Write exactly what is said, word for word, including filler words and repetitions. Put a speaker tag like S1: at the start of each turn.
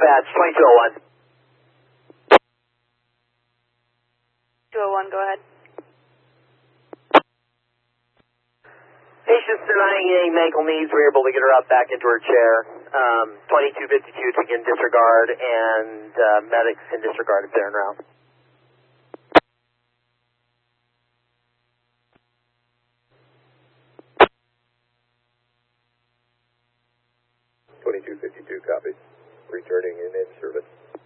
S1: patch, twenty-two oh one.
S2: two oh one, go ahead.
S1: Patient's denying any medical needs. We were able to get her up back into her chair. Um, twenty-two fifty-two to again disregard, and uh, medics can disregard if they're en route.
S3: twenty-two fifty-two, copy. Returning in in service.